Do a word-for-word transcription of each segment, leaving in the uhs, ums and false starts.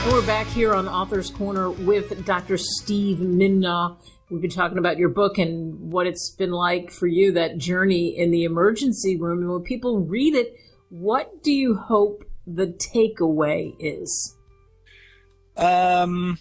We're back here on Author's Corner with Doctor Steve Mimnaugh. We've been talking about your book and what it's been like for you, that journey in the emergency room. And when people read it, what do you hope the takeaway is? Um,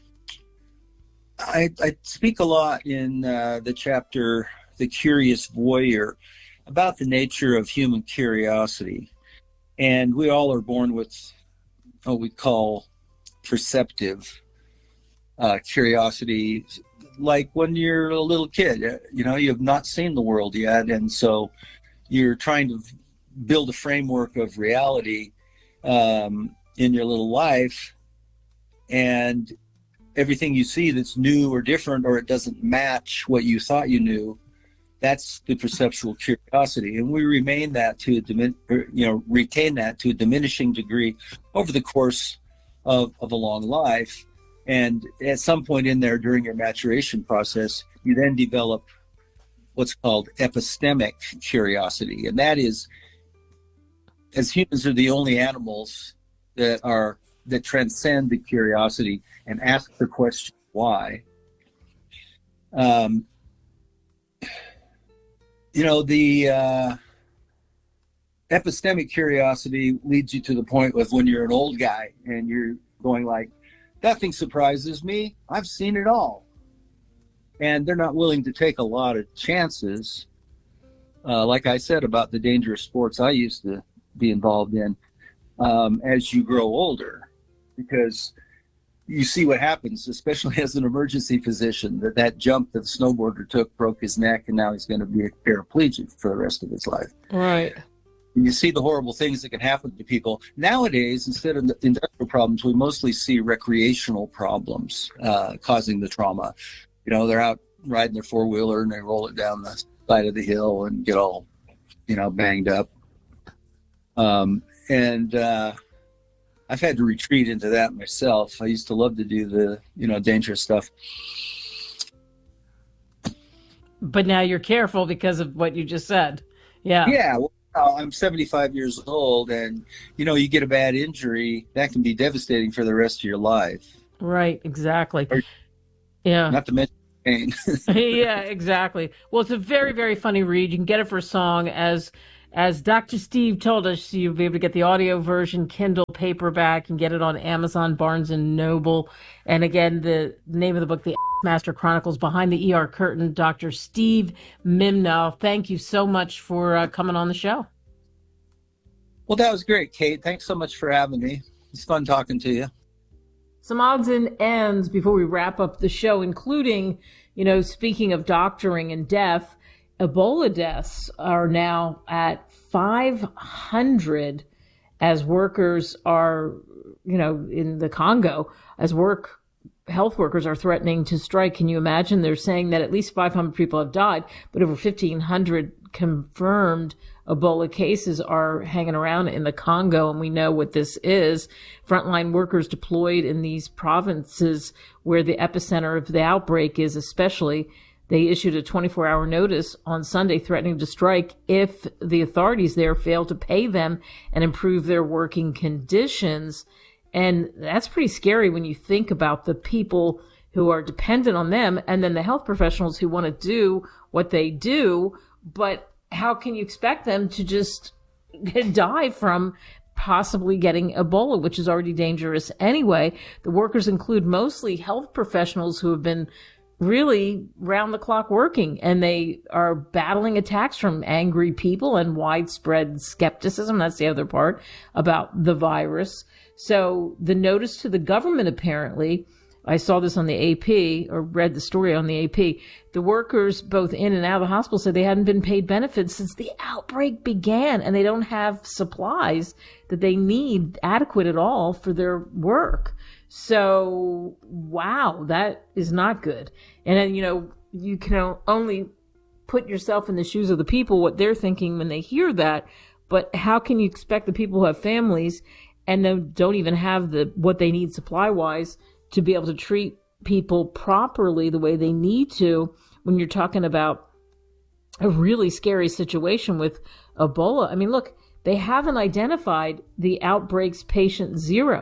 I, I speak a lot in uh, the chapter, The Curious Voyeur, about the nature of human curiosity. And we all are born with what we call perceptive uh, curiosity, like when you're a little kid, you know, you have not seen the world yet. And so you're trying to build a framework of reality um, in your little life. And everything you see that's new or different, or it doesn't match what you thought you knew, that's the perceptual curiosity. And we remain that to a dimin- or, you know, retain that to a diminishing degree over the course of, of a long life. And at some point in there during your maturation process, you then develop what's called epistemic curiosity. And that is, as humans are the only animals that are that transcend the curiosity and ask the question why. Um, you know, the uh, epistemic curiosity leads you to the point with when you're an old guy and you're going like, nothing surprises me. I've seen it all. And they're not willing to take a lot of chances. Uh, like I said about the dangerous sports I used to be involved in, um, as you grow older, because you see what happens, especially as an emergency physician, that that jump that the snowboarder took broke his neck, and now he's going to be a paraplegic for the rest of his life. Right. And you see the horrible things that can happen to people. Nowadays, instead of the industrial problems, we mostly see recreational problems uh, causing the trauma. You know, they're out riding their four-wheeler and they roll it down the side of the hill and get all, you know, banged up. Um, and uh, I've had to retreat into that myself. I used to love to do the, you know, dangerous stuff. But now you're careful because of what you just said. Yeah. Yeah. Well, I'm seventy-five years old, and, you know, you get a bad injury, that can be devastating for the rest of your life. Right. Exactly. Or, yeah. Not to mention pain. Yeah, exactly. Well, it's a very, very funny read. You can get it for a song. As As Doctor Steve told us, you'll be able to get the audio version, Kindle, paperback, and get it on Amazon, Barnes and Noble. And again, the name of the book, The Master Chronicles, Behind the E R Curtain, Doctor Steve Mimnaugh. Thank you so much for uh, coming on the show. Well, that was great, Kate. Thanks so much for having me. It's fun talking to you. Some odds and ends before we wrap up the show, including, you know, speaking of doctoring and death, Ebola deaths are now at five hundred as workers are, you know, in the Congo, as work health workers are threatening to strike. Can you imagine? They're saying that at least five hundred people have died, but over fifteen hundred confirmed Ebola cases are hanging around in the Congo, and we know what this is. Frontline workers deployed in these provinces where the epicenter of the outbreak is, especially, they issued a twenty-four hour notice on Sunday threatening to strike if the authorities there fail to pay them and improve their working conditions. And that's pretty scary when you think about the people who are dependent on them and then the health professionals who want to do what they do. But how can you expect them to just die from possibly getting Ebola, which is already dangerous anyway? The workers include mostly health professionals who have been really round the clock working, and they are battling attacks from angry people and widespread skepticism. That's the other part about the virus. So the notice to the government, apparently, I saw this on the A P, or read the story on the A P. The workers, both in and out of the hospital, said they hadn't been paid benefits since the outbreak began, and they don't have supplies that they need adequate at all for their work. So, wow, that is not good. And then, you know, you can only put yourself in the shoes of the people, what they're thinking when they hear that. But how can you expect the people who have families and then don't even have the what they need supply-wise to be able to treat people properly the way they need to when you're talking about a really scary situation with Ebola? I mean, look, they haven't identified the outbreak's patient zero.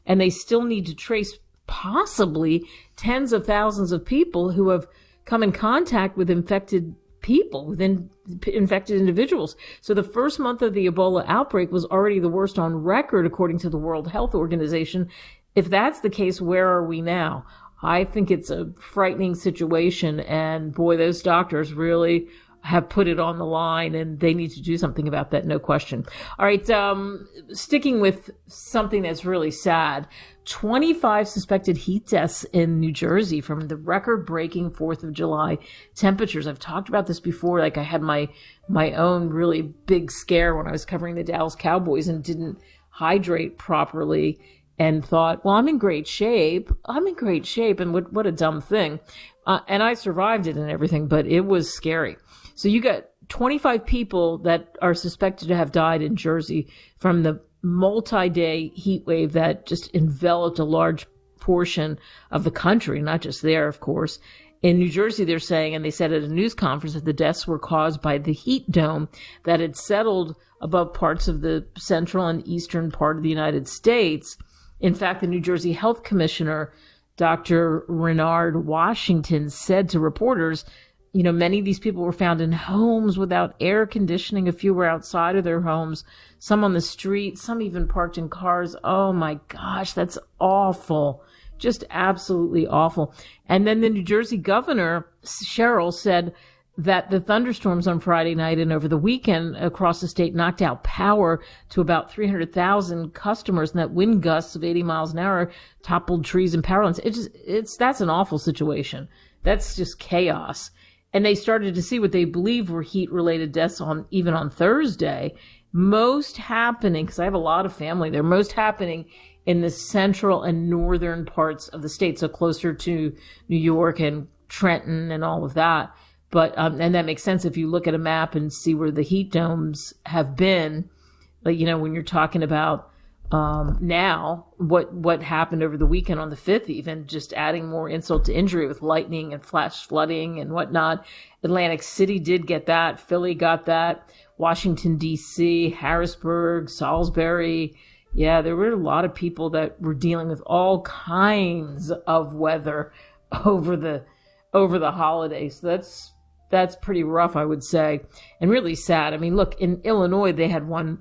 and they still need to trace possibly tens of thousands of people who have come in contact with infected people, with in, infected individuals. So the first month of the Ebola outbreak was already the worst on record, according to the World Health Organization. If that's the case, where are we now? I think it's a frightening situation, and boy, those doctors really have put it on the line, and they need to do something about that, no question. All right, um, sticking with something that's really sad, twenty-five suspected heat deaths in New Jersey from the record-breaking fourth of July temperatures. I've talked about this before. Like, I had my my own really big scare when I was covering the Dallas Cowboys and didn't hydrate properly and thought, well, I'm in great shape. I'm in great shape, and what what a dumb thing. Uh, and I survived it and everything, but it was scary. So you got twenty-five people that are suspected to have died in Jersey from the multi-day heat wave that just enveloped a large portion of the country, not just there, of course. In New Jersey, they're saying, and they said at a news conference, that the deaths were caused by the heat dome that had settled above parts of the central and eastern part of the United States. In fact, the New Jersey Health Commissioner, Doctor Renard Washington, said to reporters, you know, many of these people were found in homes without air conditioning. A few were outside of their homes, some on the street, some even parked in cars. Oh my gosh, that's awful. Just absolutely awful. And then the New Jersey governor, Sherrill, said that the thunderstorms on Friday night and over the weekend across the state knocked out power to about three hundred thousand customers, and that wind gusts of eighty miles an hour toppled trees and power lines. It's just, it's, that's an awful situation. That's just chaos. And they started to see what they believed were heat-related deaths on even on Thursday, most happening, because I have a lot of family there, most happening in the central and northern parts of the state, so closer to New York and Trenton and all of that. But um, and that makes sense if you look at a map and see where the heat domes have been. Like, you know, when you're talking about um, now, what what happened over the weekend on the fifth, even just adding more insult to injury with lightning and flash flooding and whatnot. Atlantic City did get that. Philly got that. Washington, D C, Harrisburg, Salisbury. Yeah, there were a lot of people that were dealing with all kinds of weather over the over the holidays. So that's that's pretty rough, I would say, and really sad. I mean, look, in Illinois, they had one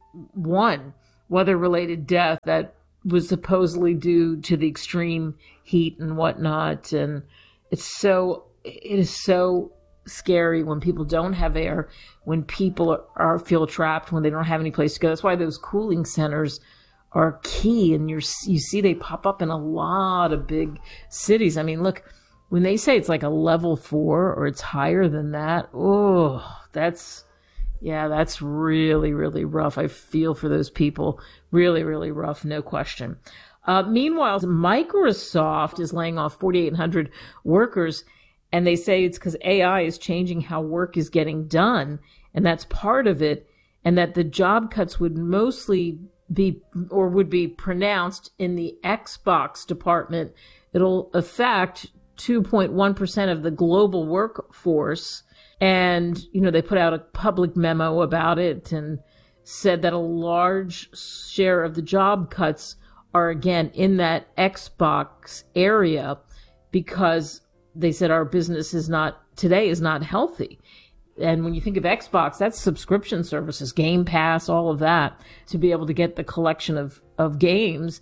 one weather-related death that was supposedly due to the extreme heat and whatnot. And it's so, it is so scary when people don't have air, when people are, are feel trapped, when they don't have any place to go. That's why those cooling centers are key. And you're, you see they pop up in a lot of big cities. I mean, look, when they say it's like a level four or it's higher than that, oh, that's, yeah, that's really, really rough. I feel for those people. Really, really rough, no question. Uh, meanwhile, Microsoft is laying off forty-eight hundred workers, and they say it's because A I is changing how work is getting done, and that's part of it, and that the job cuts would mostly be, or would be pronounced in the Xbox department. It'll affect two point one percent of the global workforce. And, you know, they put out a public memo about it and said that a large share of the job cuts are, again, in that Xbox area because they said our business is not, today is not healthy. And when you think of Xbox, that's subscription services, Game Pass, all of that, to be able to get the collection of, of games.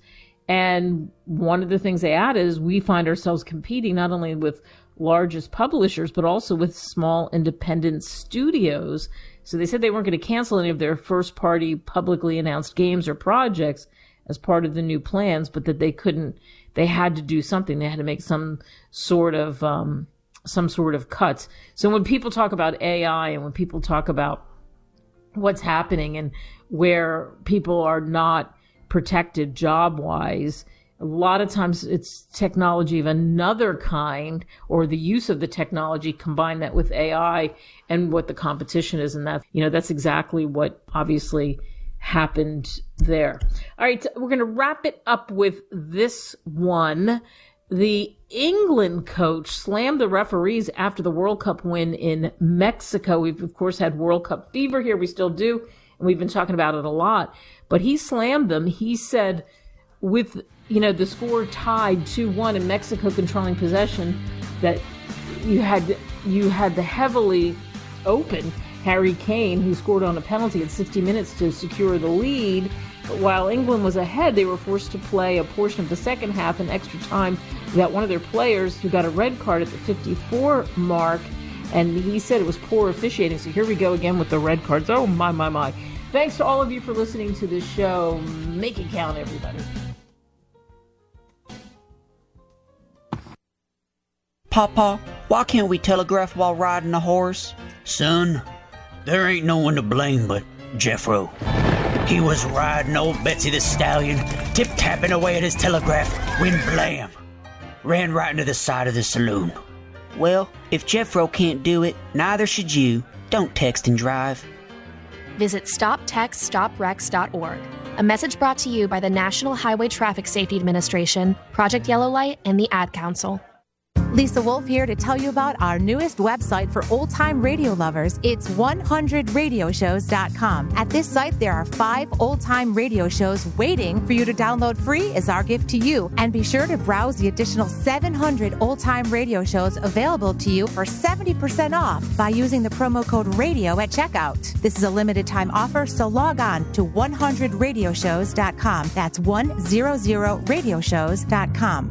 And one of the things they added is we find ourselves competing not only with largest publishers, but also with small independent studios. So they said they weren't going to cancel any of their first party publicly announced games or projects as part of the new plans, but that they couldn't, they had to do something. They had to make some sort of, um, some sort of cuts. So when people talk about A I and when people talk about what's happening and where people are not protected job wise, a lot of times it's technology of another kind, or the use of the technology, combine that with A I and what the competition is. And that, you know, that's exactly what obviously happened there. All right. We're going to wrap it up with this one. The England coach slammed the referees after the World Cup win in Mexico. We've, of course, had World Cup fever here. We still do. And we've been talking about it a lot. But he slammed them. He said with, you know, the score tied two one and Mexico controlling possession, that you had you had the heavily open Harry Kane, who scored on a penalty at sixty minutes to secure the lead. But while England was ahead, they were forced to play a portion of the second half in extra time without one of their players, who got a red card at the fifty-four mark. And he said it was poor officiating. So here we go again with the red cards. Oh, my, my, my. Thanks to all of you for listening to this show. Make it count, everybody. Papa, why can't we telegraph while riding a horse? Son, there ain't no one to blame but Jeffro. He was riding old Betsy the Stallion, tip-tapping away at his telegraph, when blam! Ran right into the side of the saloon. Well, if Jeffro can't do it, neither should you. Don't text and drive. Visit stop text stop wrecks dot org. A message brought to you by the National Highway Traffic Safety Administration, Project Yellow Light, and the Ad Council. Lisa Wolf here to tell you about our newest website for old-time radio lovers. It's one hundred radio shows dot com. At this site, there are five old-time radio shows waiting for you to download free as our gift to you. And be sure to browse the additional seven hundred old-time radio shows available to you for seventy percent off by using the promo code RADIO at checkout. This is a limited-time offer, so log on to one hundred radio shows dot com. That's one hundred radio shows dot com.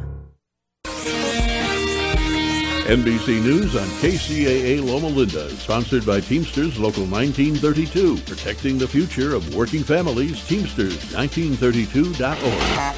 N B C News on K C A A Loma Linda, sponsored by Teamsters Local nineteen thirty-two, protecting the future of working families. Teamsters nineteen thirty-two dot org.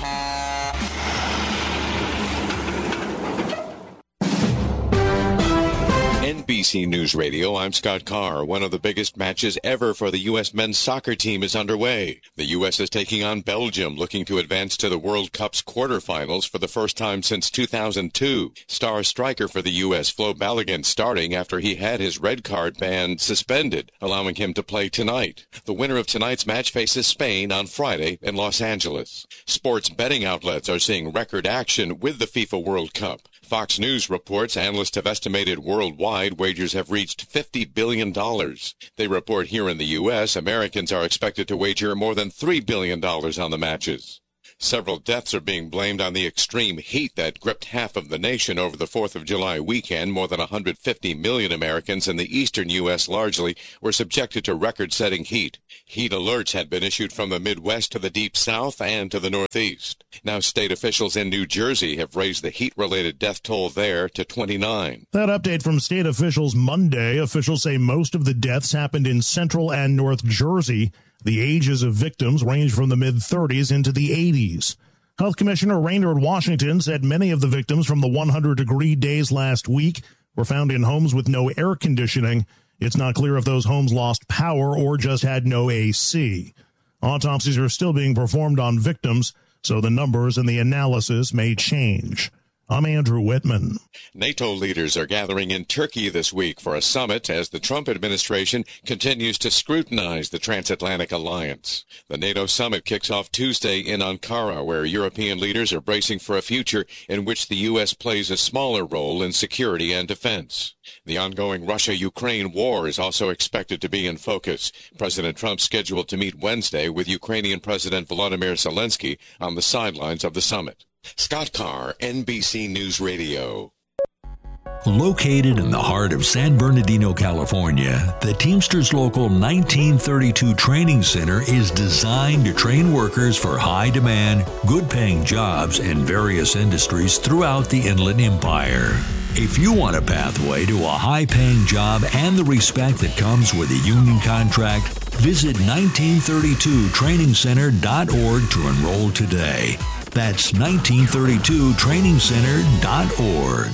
N B C News Radio, I'm Scott Carr. One of the biggest matches ever for the U S men's soccer team is underway. The U S is taking on Belgium, looking to advance to the World Cup's quarterfinals for the first time since two thousand two. Star striker for the U S, Flo Balogun, starting after he had his red card ban suspended, allowing him to play tonight. The winner of tonight's match faces Spain on Friday in Los Angeles. Sports betting outlets are seeing record action with the FIFA World Cup. Fox News reports analysts have estimated worldwide wagers have reached fifty billion dollars. They report here in the U S, Americans are expected to wager more than three billion dollars on the matches. Several deaths are being blamed on the extreme heat that gripped half of the nation over the fourth of July weekend. More than one hundred fifty million Americans in the eastern U S largely were subjected to record-setting heat. Heat alerts had been issued from the Midwest to the Deep South and to the Northeast. Now state officials in New Jersey have raised the heat-related death toll there to twenty-nine. That update from state officials Monday. Officials say most of the deaths happened in Central and North Jersey. The ages of victims range from the mid-thirties into the eighties. Health Commissioner Raynard Washington said many of the victims from the one hundred degree days last week were found in homes with no air conditioning. It's not clear if those homes lost power or just had no A C. Autopsies are still being performed on victims, so the numbers and the analysis may change. I'm Andrew Whitman. NATO leaders are gathering in Turkey this week for a summit as the Trump administration continues to scrutinize the transatlantic alliance. The NATO summit kicks off Tuesday in Ankara, where European leaders are bracing for a future in which the U S plays a smaller role in security and defense. The ongoing Russia-Ukraine war is also expected to be in focus. President Trump scheduled to meet Wednesday with Ukrainian President Volodymyr Zelensky on the sidelines of the summit. Scott Carr, N B C News Radio. Located in the heart of San Bernardino, California, the Teamsters Local nineteen thirty-two Training Center is designed to train workers for high-demand, good-paying jobs in various industries throughout the Inland Empire. If you want a pathway to a high-paying job and the respect that comes with a union contract, visit nineteen thirty-two training center dot org to enroll today. That's nineteen thirty-two training center dot org.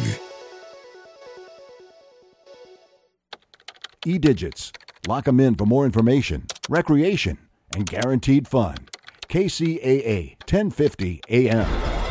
E-Digits. Lock them in for more information, recreation, and guaranteed fun. K C A A, ten fifty A M.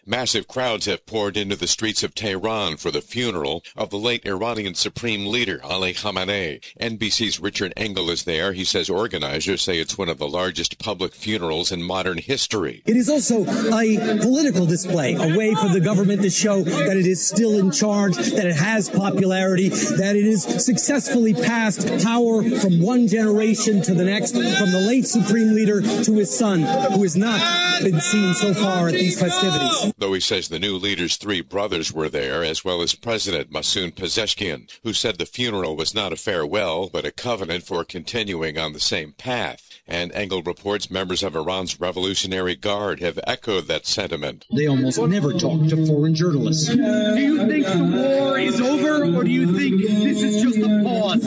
Massive crowds have poured into the streets of Tehran for the funeral of the late Iranian Supreme Leader Ali Khamenei. N B C's Richard Engel is there. He says organizers say it's one of the largest public funerals in modern history. It is also a political display, a way for the government to show that it is still in charge, that it has popularity, that it has successfully passed power from one generation to the next, from the late Supreme Leader to his son, who has not been seen so far at these festivities. Though he says the new leader's three brothers were there, as well as President Masoud Pezeshkian, who said the funeral was not a farewell, but a covenant for continuing on the same path. And Engel reports members of Iran's Revolutionary Guard have echoed that sentiment. They almost never talk to foreign journalists. Do you think the war is over, or do you think this is just a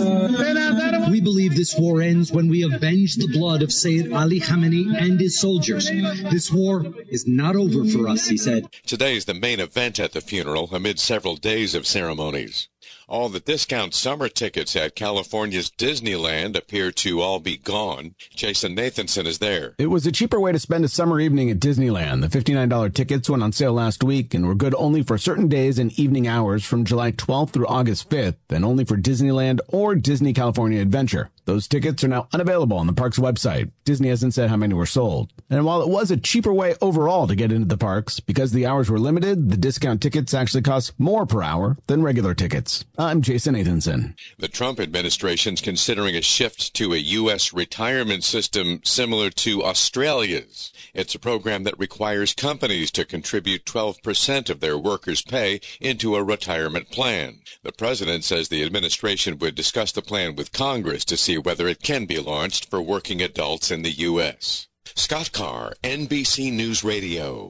pause? We believe this war ends when we avenge the blood of Sayyid Ali Khamenei and his soldiers. This war is not over for us, he said. Today is the main event at the funeral amid several days of ceremonies. All the discount summer tickets at California's Disneyland appear to all be gone. Jason Nathanson is there. It was a cheaper way to spend a summer evening at Disneyland. The fifty-nine dollars tickets went on sale last week and were good only for certain days and evening hours from July twelfth through August fifth, and only for Disneyland or Disney California Adventure. Those tickets are now unavailable on the park's website. Disney hasn't said how many were sold. And while it was a cheaper way overall to get into the parks, because the hours were limited, the discount tickets actually cost more per hour than regular tickets. I'm Jason Nathanson. The Trump administration's considering a shift to a U S retirement system similar to Australia's. It's a program that requires companies to contribute twelve percent of their workers' pay into a retirement plan. The president says the administration would discuss the plan with Congress to see whether it can be launched for working adults in the U S. Scott Carr, N B C News Radio.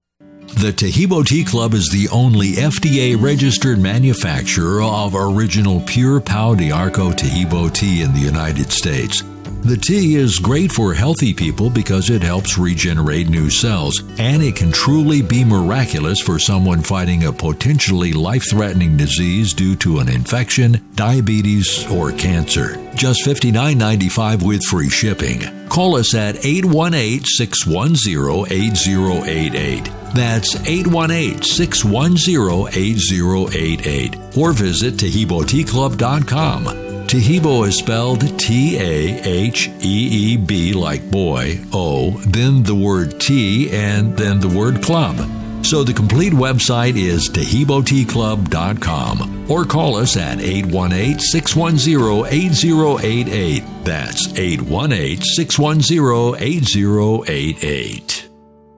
The Taheebo Tea Club is the only F D A-registered manufacturer of original Pure Pau d'Arco Taheebo tea in the United States. The tea is great for healthy people because it helps regenerate new cells, and it can truly be miraculous for someone fighting a potentially life-threatening disease due to an infection, diabetes, or cancer. Just fifty-nine ninety-five with free shipping. Call us at eight one eight, six one zero, eight zero eight eight. That's eight one eight, six one zero, eight zero eight eight. Or visit Taheebo Tea Club dot com. Taheebo is spelled T A H E E B like boy, O, then the word tea, and then the word club. So the complete website is Taheebo Tea Club dot com. Or call us at eight one eight, six one zero, eight zero eight eight. That's eight one eight, six one zero, eight zero eight eight.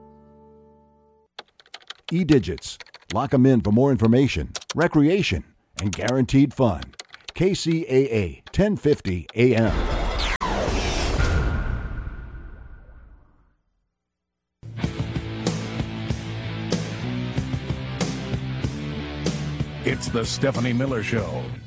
E-Digits. Lock them in for more information, recreation, and guaranteed fun. K C A A, ten fifty A M. It's the Stephanie Miller Show.